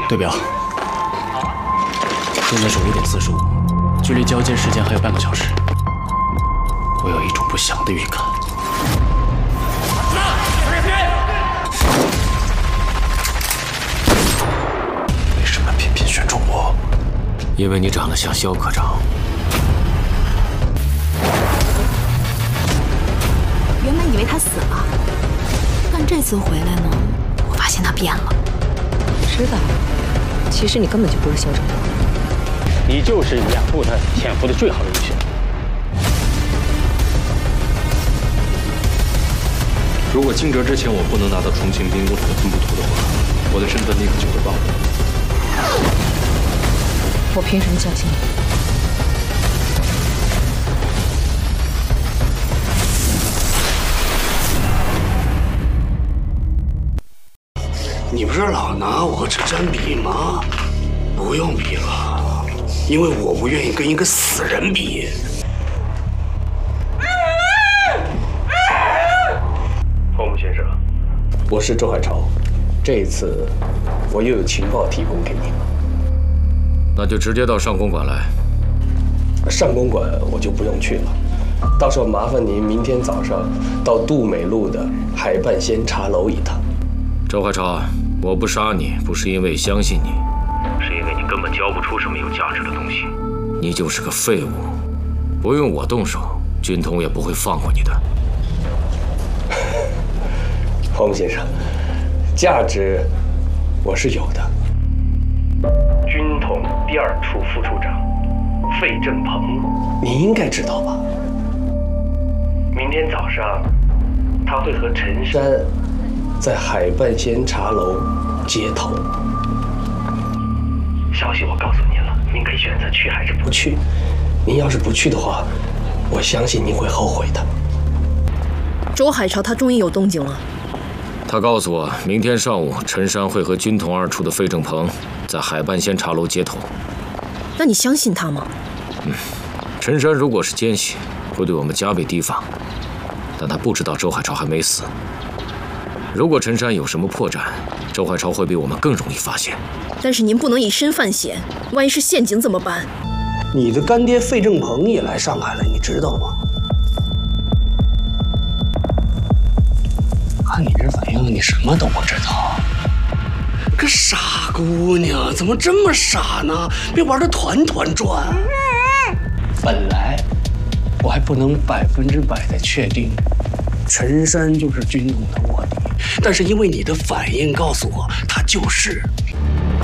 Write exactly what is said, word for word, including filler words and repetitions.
对表，现在是五点四十五，距离交接时间还有半个小时。我有一种不祥的预感。为什么偏偏选中我？ 因为你长得像肖科长。 原本以为他死了，但这次回来呢，我发现他变了。 知道，其实你根本就不是肖长官， 你就是养父他潜伏的最好的人选。 如果惊蛰之前我不能拿到重庆兵工厂的分布图的话，我的身份立刻就会暴露。 我凭什么相信你？ 你不是老拿我和陈山比吗？不用比了，因为我不愿意跟一个死人比。 黄木先生， 我是周海潮，这一次我又有情报提供给你了。 那就直接到上公馆来。 上公馆我就不用去了，到时候麻烦您明天早上到杜美路的海半仙茶楼一趟。 周海潮，我不杀你，不是因为相信你，是因为你根本教不出什么有价值的东西，你就是个废物，不用我动手，军统也不会放过你的。 黄木先生，价值我是有的。 军统第二处副处长费正鹏， 你应该知道吧？ 明天早上他会和陈山在海半仙茶楼接头。 消息我告诉您了，您可以选择去还是不去。您要是不去的话，我相信您会后悔的。 周海潮他终于有动静了。 他告诉我，明天上午陈山会和军统二处的费正鹏在海半仙茶楼接头。 那你相信他吗？ 嗯，陈山如果是奸细，会对我们加倍提防，但他不知道周海潮还没死。如果陈山有什么破绽，周海潮会比我们更容易发现。 但是您不能以身犯险，万一是陷阱怎么办？ 你的干爹费正鹏也来上海了，你知道吗？看你这反应，你什么都不知道。个傻姑娘，怎么这么傻呢？被玩得团团转。本来我还不能百分之百的确定陈山就是军统的卧底，但是因为你的反应告诉我，他就是。